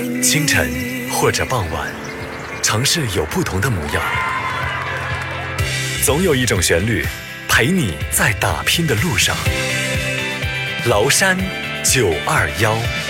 清晨或者傍晚，城市有不同的模样，总有一种旋律陪你在打拼的路上。崂山921。